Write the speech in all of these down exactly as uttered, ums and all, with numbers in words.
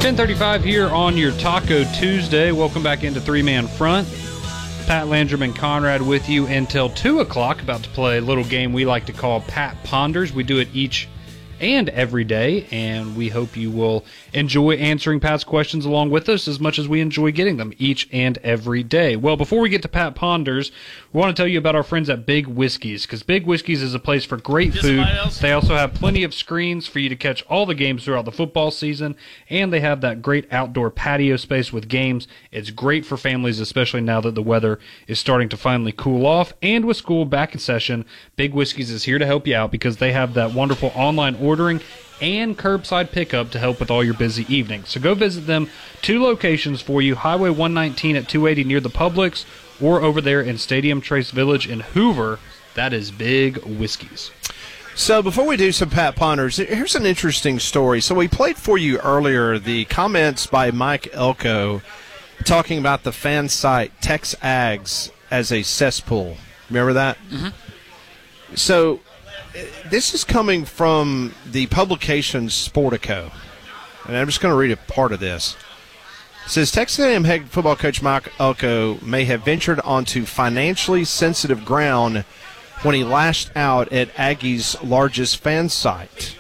ten thirty-five here on your Taco Tuesday. Welcome back into Three Man Front. Pat Landrum and Conrad with you until two o'clock, about to play a little game we like to call Pat Ponders. We do it each and every day, and we hope you will enjoy answering Pat's questions along with us as much as we enjoy getting them each and every day. Well, before we get to Pat Ponders, we want to tell you about our friends at Big Whiskies, because Big Whiskies is a place for great food. They also have plenty of screens for you to catch all the games throughout the football season, and they have that great outdoor patio space with games. It's great for families, especially now that the weather is starting to finally cool off, and with school back in session, Big Whiskies is here to help you out because they have that wonderful online ordering and curbside pickup to help with all your busy evenings. So go visit them. Two locations for you, Highway one nineteen at two eighty near the Publix, or over there in Stadium Trace Village in Hoover. That is Big Whiskies. So before we do some Pat Ponders, here's an interesting story. So we played for you earlier the comments by Mike Elko talking about the fan site TexAgs as a cesspool. Remember that? Mm-hmm. So this is coming from the publication Sportico, and I'm just going to read a part of this. It says, Texas A and M head football coach Mike Elko may have ventured onto financially sensitive ground when he lashed out at Aggie's largest fan site.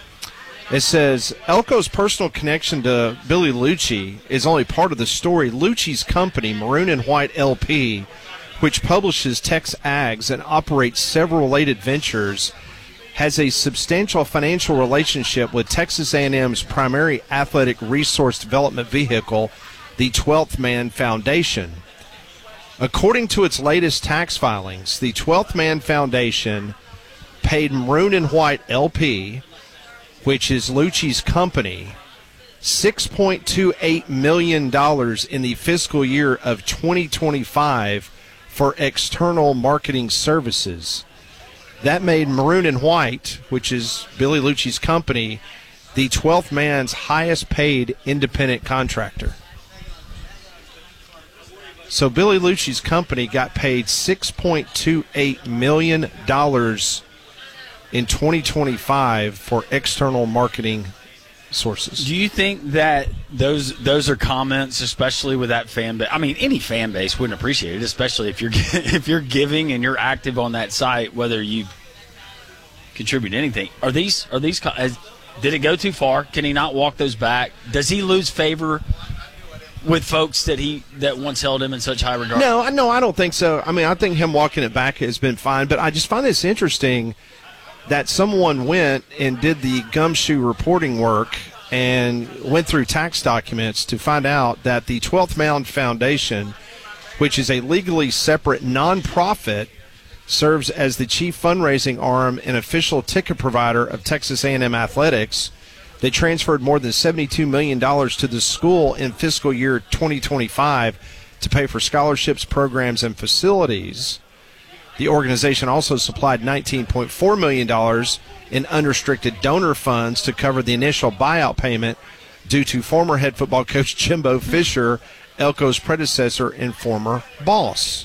It says, Elko's personal connection to Billy Lucci is only part of the story. Lucci's company, Maroon and White L P, which publishes TexAgs and operates several related ventures, has a substantial financial relationship with Texas A and M's primary athletic resource development vehicle, the twelfth Man Foundation. According to its latest tax filings, the twelfth Man Foundation paid Maroon and White L P, which is Lucci's company, six point two eight million dollars in the fiscal year of twenty twenty-five for external marketing services. That made Maroon and White, which is Billy Lucci's company, the twelfth man's highest paid independent contractor. So Billy Lucci's company got paid six point two eight million dollars in twenty twenty-five for external marketing sources. Do you think that those those are comments, especially with that fan base? I mean, any fan base wouldn't appreciate it, especially if you're if you're giving and you're active on that site, whether you contribute anything. Are these are these? Did it go too far? Can he not walk those back? Does he lose favor with folks that he that once held him in such high regard? No, no, I don't think so. I mean, I think him walking it back has been fine, but I just find this interesting that someone went and did the gumshoe reporting work and went through tax documents to find out that the twelfth Man Foundation, which is a legally separate nonprofit, serves as the chief fundraising arm and official ticket provider of Texas A and M Athletics. They transferred more than seventy-two million dollars to the school in fiscal year twenty twenty-five to pay for scholarships, programs, and facilities. The organization also supplied nineteen point four million dollars in unrestricted donor funds to cover the initial buyout payment due to former head football coach Jimbo Fisher, Elko's predecessor and former boss.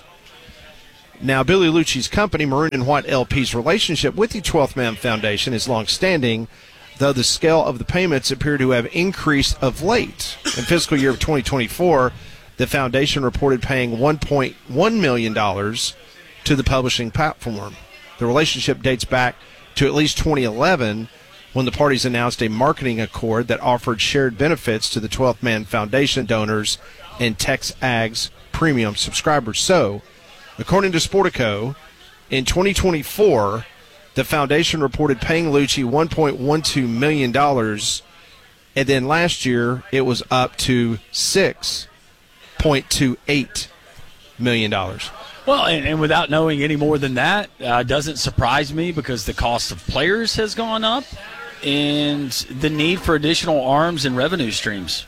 Now, Billy Lucci's company, Maroon and White L P's relationship with the twelfth Man Foundation is long-standing, though the scale of the payments appear to have increased of late. In fiscal year of twenty twenty-four, the foundation reported paying one point one million dollars to the publishing platform. The relationship dates back to at least twenty eleven, when the parties announced a marketing accord that offered shared benefits to the twelfth Man Foundation donors and TexAgs premium subscribers. So, according to Sportico, in twenty twenty-four, the foundation reported paying Lucci one point one two million dollars, and then last year it was up to six point two eight million dollars. Well, and, and without knowing any more than that, uh, doesn't surprise me because the cost of players has gone up and the need for additional arms and revenue streams.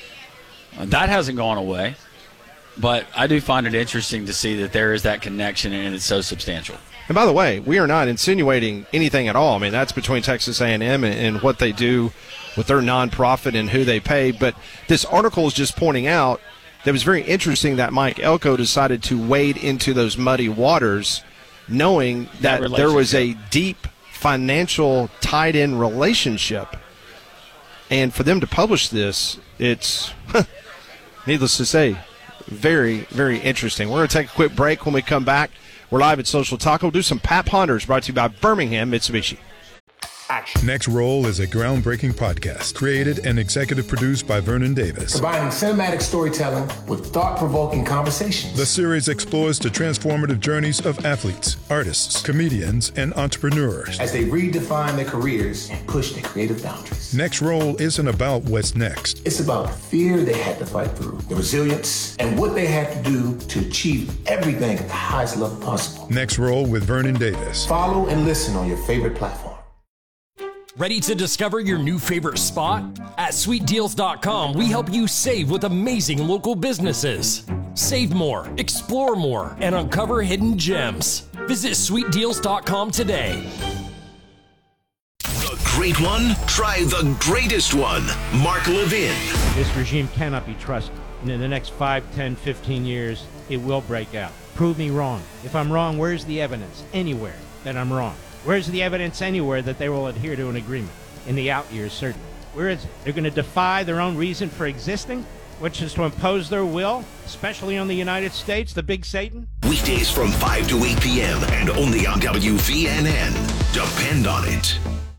Uh, that hasn't gone away. But I do find it interesting to see that there is that connection and it's so substantial. And by the way, we are not insinuating anything at all. I mean, that's between Texas A and M and, and what they do with their nonprofit and who they pay. But this article is just pointing out that it was very interesting that Mike Elko decided to wade into those muddy waters knowing that, that there was a deep financial tied-in relationship And for them to publish this, it's, needless to say, very, very interesting. We're going to take a quick break. When we come back, we're live at Social Taco. We'll do some Pat Ponders, brought to you by Birmingham Mitsubishi. Action. Next Roll is a groundbreaking podcast created and executive produced by Vernon Davis. Combining cinematic storytelling with thought-provoking conversations. The series explores the transformative journeys of athletes, artists, comedians, and entrepreneurs as they redefine their careers and push their creative boundaries. Next Roll isn't about what's next. It's about the fear they had to fight through, the resilience, and what they had to do to achieve everything at the highest level possible. Next Roll with Vernon Davis. Follow and listen on your favorite platform. Ready to discover your new favorite spot? At sweet deals dot com, we help you save with amazing local businesses. Save more, explore more, and uncover hidden gems. Visit sweet deals dot com today. The great one? Try the greatest one. Mark Levin. This regime cannot be trusted. And in the next five, ten, fifteen years, it will break out. Prove me wrong. If I'm wrong, where's the evidence? Anywhere that I'm wrong. Where's the evidence anywhere that they will adhere to an agreement? In the out years, certainly. Where is it? They're going to defy their own reason for existing, which is to impose their will, especially on the United States, the big Satan? Weekdays from five to eight p.m. and only on W V N N. Depend on it.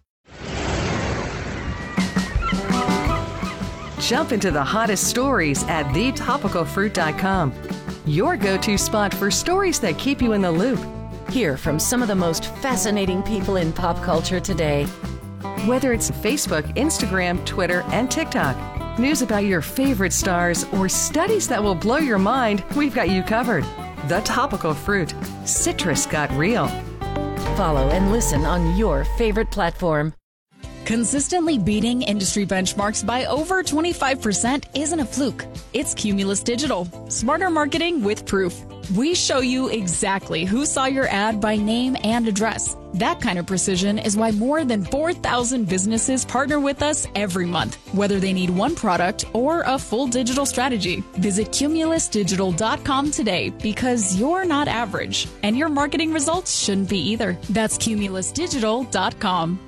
Jump into the hottest stories at the topical fruit dot com. Your go-to spot for stories that keep you in the loop. Hear from some of the most fascinating people in pop culture today. Whether it's Facebook, Instagram, Twitter, and TikTok, news about your favorite stars, or studies that will blow your mind, we've got you covered. The Topical Fruit. Citrus got real. Follow and listen on your favorite platform. Consistently beating industry benchmarks by over twenty-five percent isn't a fluke. It's Cumulus Digital. Smarter marketing with proof. We show you exactly who saw your ad by name and address. That kind of precision is why more than four thousand businesses partner with us every month, whether they need one product or a full digital strategy. Visit cumulus digital dot com today because you're not average, and your marketing results shouldn't be either. That's cumulus digital dot com.